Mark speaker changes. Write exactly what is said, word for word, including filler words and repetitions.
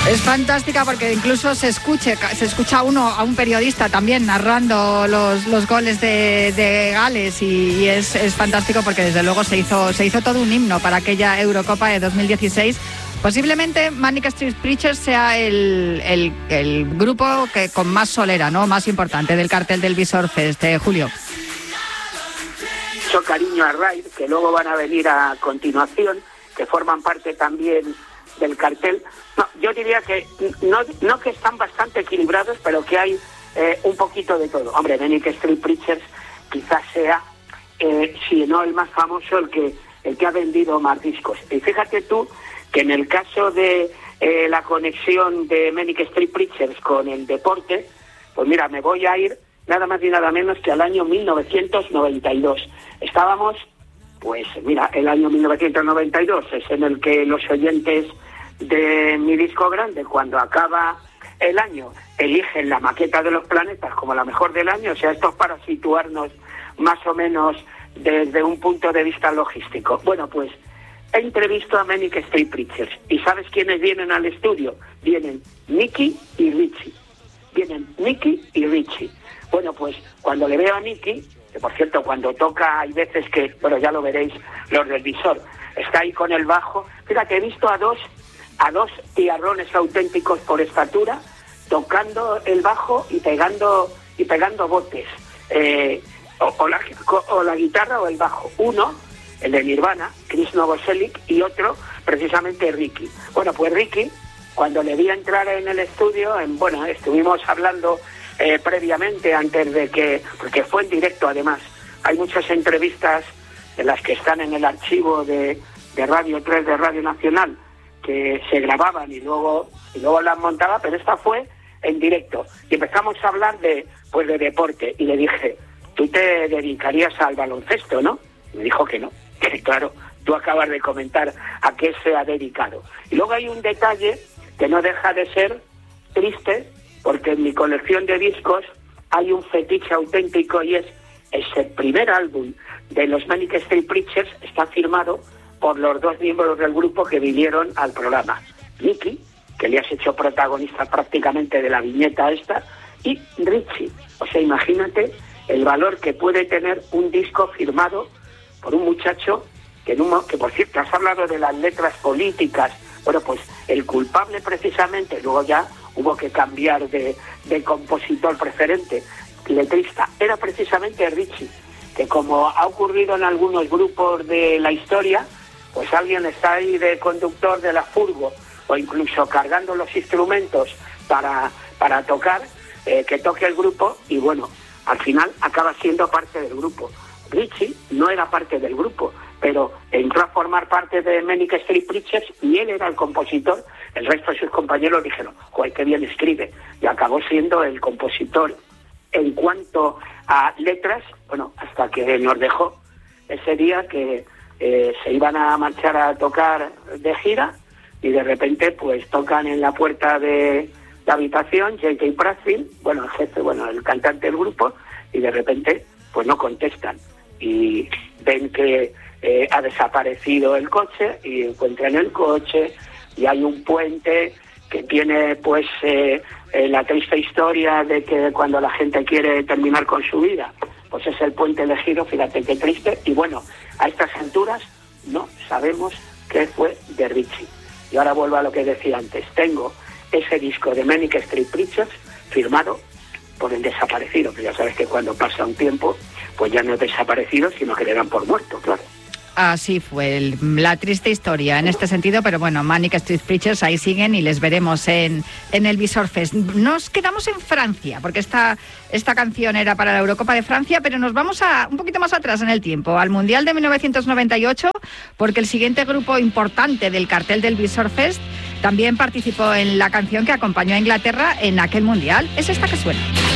Speaker 1: Es fantástica porque incluso se escuche, se escucha uno a un periodista también narrando los, los goles de, de Gales y, y es, es fantástico porque desde luego se hizo, se hizo todo un himno para aquella Eurocopa de dos mil dieciséis. Posiblemente Manic Street Preachers sea el, el, el grupo que con más solera, ¿no? Más importante del cartel del Visorfest, eh, Julio.
Speaker 2: Mucho cariño a Raid, que luego van a venir a continuación, que forman parte también del cartel. No, yo diría que no, no que están bastante equilibrados, pero que hay eh, un poquito de todo. Hombre, Manic Street Preachers quizás sea, eh, si no el más famoso, el que el que ha vendido más discos. Y fíjate tú que en el caso de eh, la conexión de Manic Street Preachers con el deporte, pues mira, me voy a ir nada más y nada menos que al año mil novecientos noventa y dos. Estábamos, pues mira, el año mil novecientos noventa y dos es en el que los oyentes de Mi Disco Grande, cuando acaba el año, eligen la maqueta de los planetas como la mejor del año. O sea, esto es para situarnos más o menos desde un punto de vista logístico. Bueno, pues he entrevistado a Manic Street Preachers. ¿Y sabes quiénes vienen al estudio? Vienen Nicky y Richie. Vienen Nicky y Richie. Bueno, pues cuando le veo a Nicky, que por cierto, cuando toca hay veces que, bueno, ya lo veréis, los del visor, está ahí con el bajo. Fíjate, he visto a dos a dos tiarrones auténticos por estatura, tocando el bajo y pegando y pegando botes, eh, o, o, la, o la guitarra o el bajo. Uno, el de Nirvana, Chris Novoselic, y otro, precisamente, Ricky. Bueno, pues Ricky, cuando le vi entrar en el estudio, en, bueno, estuvimos hablando eh, previamente, antes de que, porque fue en directo además, hay muchas entrevistas de las que están en el archivo de, de Radio tres, de Radio Nacional, que se grababan y luego y luego las montaba, pero esta fue en directo. Y empezamos a hablar de pues de deporte, y le dije, tú te dedicarías al baloncesto, ¿no? Y me dijo que no, que claro, tú acabas de comentar a qué se ha dedicado. Y luego hay un detalle que no deja de ser triste, porque en mi colección de discos hay un fetiche auténtico, y es ese primer álbum de los Manic Street Preachers está firmado por los dos miembros del grupo que vinieron al programa. Nicky, que le has hecho protagonista prácticamente de la viñeta esta, y Richie. O sea, imagínate el valor que puede tener un disco firmado por un muchacho que, en un, que por cierto, has hablado de las letras políticas. Bueno, pues el culpable precisamente, luego ya hubo que cambiar de, de compositor preferente, letrista, era precisamente Richie, que como ha ocurrido en algunos grupos de la historia, pues alguien está ahí de conductor de la furgo o incluso cargando los instrumentos para, para tocar, eh, que toque el grupo, y bueno, al final acaba siendo parte del grupo. Richie no era parte del grupo, pero entró a formar parte de Manic Street Preachers y él era el compositor. El resto de sus compañeros dijeron, joder, qué bien escribe, y acabó siendo el compositor. En cuanto a letras, bueno, hasta que nos dejó ese día que Eh, se iban a marchar a tocar de gira, y de repente pues tocan en la puerta de la habitación J J Pratsfield, bueno, el jefe, bueno, el cantante del grupo, y de repente pues no contestan, y ven que eh, ha desaparecido el coche, y encuentran el coche, y hay un puente que tiene pues eh, eh, la triste historia de que cuando la gente quiere terminar con su vida, pues es el puente elegido. Fíjate qué triste. Y bueno, a estas alturas no sabemos qué fue de Richie. Y ahora vuelvo a lo que decía antes, tengo ese disco de Manic Street Preachers firmado por el desaparecido, que ya sabes que cuando pasa un tiempo pues ya no es desaparecido, sino que le dan por muerto, claro.
Speaker 1: Así fue el, la triste historia en este sentido, pero bueno, Manic Street Preachers ahí siguen y les veremos en, en el Visorfest. Nos quedamos en Francia, porque esta, esta canción era para la Eurocopa de Francia, pero nos vamos a un poquito más atrás en el tiempo, al Mundial de mil novecientos noventa y ocho, porque el siguiente grupo importante del cartel del Visorfest también participó en la canción que acompañó a Inglaterra en aquel Mundial. Es esta que suena.